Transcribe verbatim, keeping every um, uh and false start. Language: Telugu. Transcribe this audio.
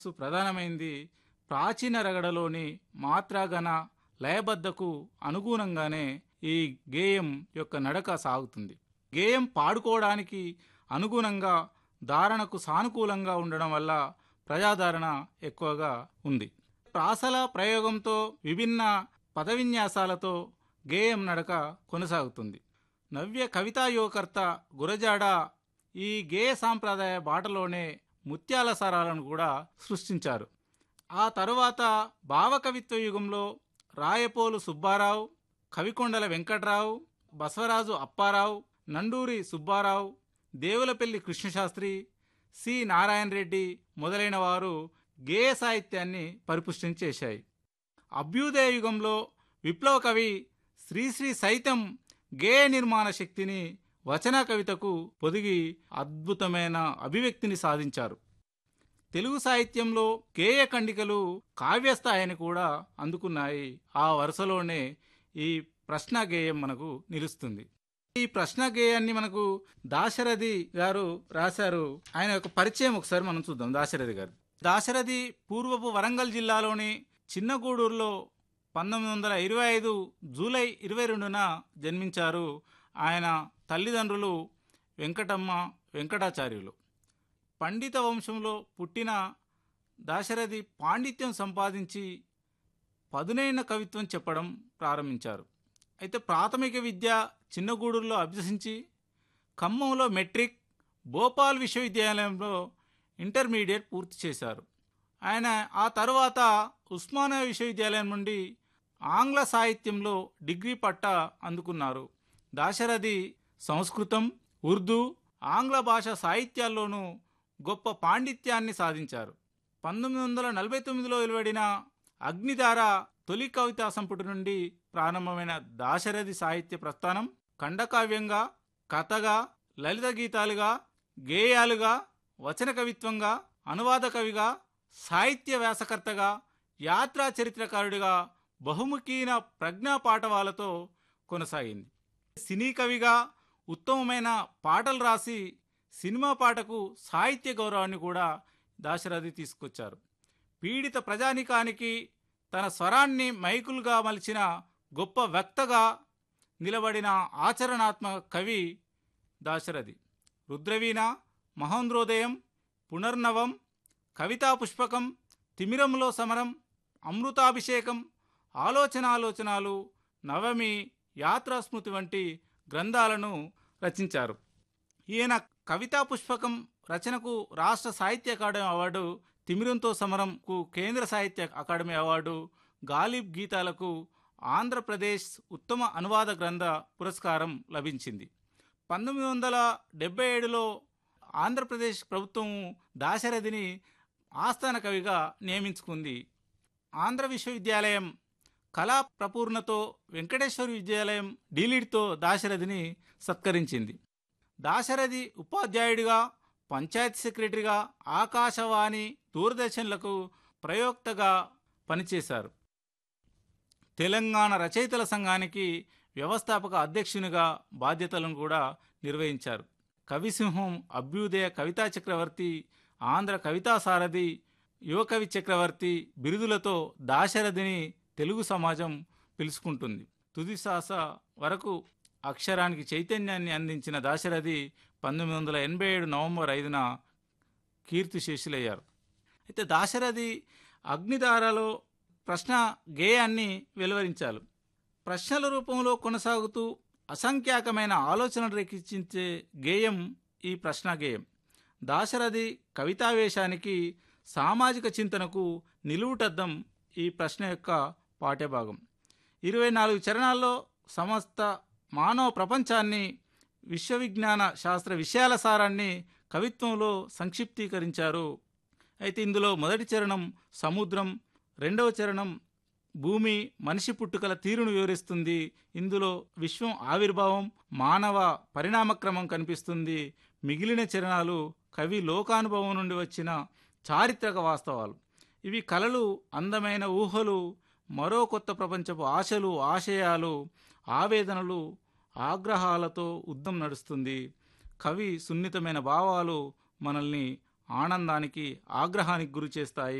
సు ప్రధానమైంది ప్రాచీన రగడలోని మాత్రాగణ లయబద్ధకు అనుగుణంగానే ఈ గేయం యొక్క నడక సాగుతుంది. గేయం పాడుకోవడానికి అనుగుణంగా ధారణకు సానుకూలంగా ఉండడం వల్ల ప్రజాదరణ ఎక్కువగా ఉంది. ప్రాసల ప్రయోగంతో విభిన్న పదవిన్యాసాలతో గేయం నడక కొనసాగుతుంది. నవ్య కవితా యువకర్త గురజాడ ఈ గేయ సాంప్రదాయ బాటలోనే ముత్యాల సారాలను కూడా సృష్టించారు. ఆ తరువాత భావకవిత్వ యుగంలో రాయపోలు సుబ్బారావు, కవికొండల వెంకట్రావు, బసవరాజు అప్పారావు, నండూరి సుబ్బారావు, దేవులపల్లి కృష్ణశాస్త్రి, సి నారాయణ రెడ్డి మొదలైన వారు గేయ సాహిత్యాన్ని పరిపుష్టం చేశాయి. అభ్యుదయ యుగంలో విప్లవ కవి శ్రీశ్రీ సైతం గేయ నిర్మాణ శక్తిని వచన కవితకు పొదిగి అద్భుతమైన అభివ్యక్తిని సాధించారు. తెలుగు సాహిత్యంలో గేయ ఖండికలు కావ్యస్థాయిని కూడా అందుకున్నాయి. ఆ వరుసలోనే ఈ ప్రశ్న గేయం మనకు నిలుస్తుంది. ఈ ప్రశ్న గేయాన్ని మనకు దాశరథి గారు రాశారు. ఆయన యొక్క పరిచయం ఒకసారి మనం చూద్దాం. దాశరథి గారు దాశరథి పూర్వపు వరంగల్ జిల్లాలోని చిన్నగూడూరులో పంతొమ్మిది వందల ఇరవై ఐదు జూలై ఇరవై రెండున జన్మించారు. ఆయన తల్లిదండ్రులు వెంకటమ్మ, వెంకటాచార్యులు. పండిత వంశంలో పుట్టిన దాశరథి పాండిత్యం సంపాదించి పదునైన కవిత్వం చెప్పడం ప్రారంభించారు. అయితే ప్రాథమిక విద్య చిన్నగూడూరులో అభ్యసించి ఖమ్మంలో మెట్రిక్, భోపాల్ విశ్వవిద్యాలయంలో ఇంటర్మీడియట్ పూర్తి చేశారు. ఆయన ఆ తరువాత ఉస్మానియా విశ్వవిద్యాలయం నుండి ఆంగ్ల సాహిత్యంలో డిగ్రీ పట్టా అందుకున్నారు. దాశరథి సంస్కృతం, ఉర్దూ, ఆంగ్ల భాష సాహిత్యాల్లోనూ గొప్ప పాండిత్యాన్ని సాధించారు. పంతొమ్మిది వందల నలభై తొమ్మిదిలో వెలువడిన అగ్నిధార తొలి కవితా సంపుటి నుండి ప్రారంభమైన దాశరథి సాహిత్య ప్రస్థానం ఖండకావ్యంగా, కథగా, లలిత గీతాలుగా, గేయాలుగా, వచన కవిత్వంగా, అనువాద కవిగా, సాహిత్య వ్యాసకర్తగా, యాత్రా చరిత్రకారుడిగా బహుముఖీన ప్రజ్ఞా పాటవాలతో కొనసాగింది. సినీ కవిగా ఉత్తమమైన పాటలు రాసి సినిమా పాటకు సాహిత్య గౌరవాన్ని కూడా దాశరథి తీసుకొచ్చారు. పీడిత ప్రజానికానికి తన స్వరాన్ని మైకులుగా మలిచిన గొప్ప వక్తగా నిలబడిన ఆచరణాత్మక కవి దాశరథి. రుద్రవీణ, మహేంద్రోదయం, పునర్నవం, కవితా పుష్పకం, తిమిరంలో సమరం, అమృతాభిషేకం, ఆలోచనాలోచనాలు, నవమి, యాత్రాస్మృతి వంటి గ్రంథాలను రచించారు. ఈయన కవితా పుష్పకం రచనకు రాష్ట్ర సాహిత్య అకాడమీ అవార్డు, తిమిరంతో సమరంకు కేంద్ర సాహిత్య అకాడమీ అవార్డు, గాలిబ్ గీతాలకు ఆంధ్రప్రదేశ్ ఉత్తమ అనువాద గ్రంథ పురస్కారం లభించింది. పంతొమ్మిది వందల డెబ్బై ఏడులో ఆంధ్రప్రదేశ్ ప్రభుత్వం దాశరథిని ఆస్థాన కవిగా నియమించుకుంది. ఆంధ్ర విశ్వవిద్యాలయం కళా ప్రపూర్ణతో వెంకటేశ్వర విద్యాలయం డీలిట్తో దాశరథిని సత్కరించింది. దాశరథి ఉపాధ్యాయుడిగా, పంచాయతీ సెక్రటరీగా, ఆకాశవాణి, దూరదర్శన్లకు ప్రయోక్తగా పనిచేశారు. తెలంగాణ రచయితల సంఘానికి వ్యవస్థాపక అధ్యక్షునిగా బాధ్యతలను కూడా నిర్వహించారు. కవిసింహం, అభ్యుదయ కవితా చక్రవర్తి, ఆంధ్ర కవితా సారథి, యువకవి చక్రవర్తి బిరుదులతో దాశరథిని తెలుగు సమాజం పిలుచుకుంటుంది. తుది శ్వాస వరకు అక్షరానికి చైతన్యాన్ని అందించిన దాశరథి పంతొమ్మిది వందల ఎనభై ఏడు నవంబర్ ఐదున కీర్తిశేషులయ్యారు. అయితే దాశరథి అగ్నిధారలో ప్రశ్న గేయాన్ని వెలువరించారు. ప్రశ్నల రూపంలో కొనసాగుతూ అసంఖ్యాకమైన ఆలోచనలు రేకించే గేయం ఈ ప్రశ్న గేయం. దాశరథి కవితావేశానికి, సామాజిక చింతనకు నిలువుటద్దం ఈ ప్రశ్న యొక్క పాఠ్యభాగం. ఇరవై నాలుగు చరణాల్లో సమస్త మానవ ప్రపంచాన్ని, విశ్వవిజ్ఞాన శాస్త్ర విషయాల సారాన్ని కవిత్వంలో సంక్షిప్తీకరించారు. అయితే ఇందులో మొదటి చరణం సముద్రం, రెండవ చరణం భూమి, మనిషి పుట్టుకల తీరును వివరిస్తుంది. ఇందులో విశ్వం ఆవిర్భావం, మానవ పరిణామక్రమం కనిపిస్తుంది. మిగిలిన చరణాలు కవి లోకానుభవం నుండి వచ్చిన చారిత్రక వాస్తవాలు. ఇవి కలలు, అందమైన ఊహలు, మరో కొత్త ప్రపంచపు ఆశలు, ఆశయాలు, ఆవేదనలు, ఆగ్రహాలతో ఉద్దం నడుస్తుంది. కవి సున్నితమైన భావాలు మనల్ని ఆనందానికి ఆగ్రహానికి గురి చేస్తాయి.